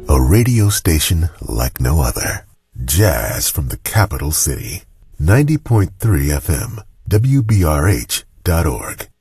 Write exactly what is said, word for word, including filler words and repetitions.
A radio station like no other. Jazz from the capital city. ninety point three F M, W B R H dot org.